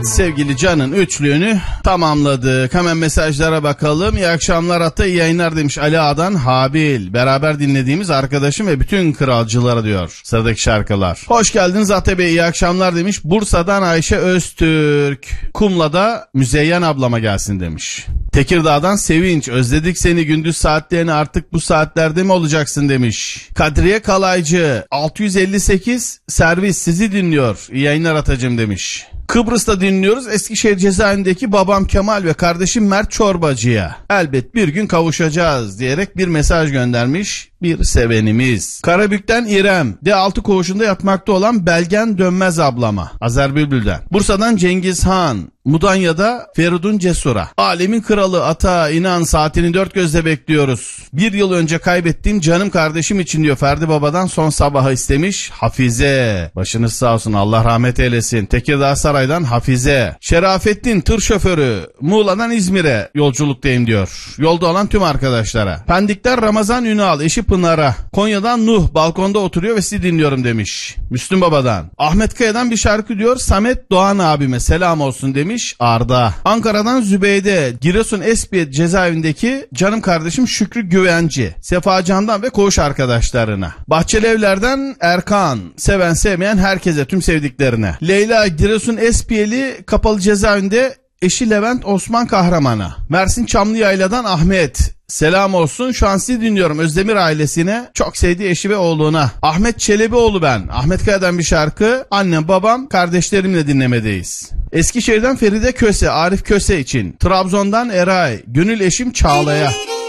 sevgili Can'ın üçlüğünü tamamladık. Hemen mesajlara bakalım. İyi akşamlar Ata, iyi yayınlar demiş Ali Ağa'dan Habil. Beraber dinlediğimiz arkadaşım ve bütün kralcılara diyor sıradaki şarkılar. Hoş geldiniz Ata Bey, iyi akşamlar demiş. Bursa'dan Ayşe Öztürk. Kumla'da Müzeyyen ablama gelsin demiş. Tekirdağ'dan Sevinç, özledik seni, gündüz saatlerini artık bu saatlerde mi olacaksın demiş. Kadriye Kalaycı 658 servis sizi dinliyor, iyi yayınlar Atacığım demiş. Kıbrıs'ta dinliyoruz, Eskişehir cezaevindeki babam Kemal ve kardeşim Mert Çorbacı'ya elbet bir gün kavuşacağız diyerek bir mesaj göndermiş bir sevenimiz. Karabük'ten İrem, D6 koğuşunda yatmakta olan Belgen Dönmez ablama Azer Bülbül'den. Bursa'dan Cengiz Han, Mudanya'da Feridun Cesur'a. Alemin kralı Ata, inan saatini dört gözle bekliyoruz. Bir yıl önce kaybettiğim canım kardeşim için diyor Ferdi Baba'dan son sabahı istemiş Hafize. Başınız sağ olsun, Allah rahmet eylesin. Tekirdağ Saray'dan Hafize. Şerafettin tır şoförü, Muğla'dan İzmir'e yolculuktayım diyor. Yolda olan tüm arkadaşlara. Pendik'ten Ramazan Ünal, eşi Pınar'a. Konya'dan Nuh balkonda oturuyor ve sizi dinliyorum demiş. Müslüm Baba'dan. Ahmet Kaya'dan bir şarkı diyor Samet Doğan abime selam olsun demiş Arda. Ankara'dan Zübeyde, Giresun Espiyet cezaevindeki canım kardeşim Şükrü Güvenci, Sefa Can'dan ve koğuş arkadaşlarına. Bahçelievler'den Erkan, seven sevmeyen herkese, tüm sevdiklerine. Leyla, Giresun Espiyeli kapalı cezaevinde eşi Levent Osman Kahraman'a. Mersin Çamlıyayla'dan Ahmet, selam olsun, şu an sizi dinliyorum Özdemir ailesine, çok sevdiği eşi ve oğluna. Ahmet Çelebioğlu ben, Ahmet Kaya'dan bir şarkı, annem babam kardeşlerimle dinlemedeyiz. Eskişehir'den Feride Köse, Arif Köse için. Trabzon'dan Eray, gönül eşim Çağla'ya.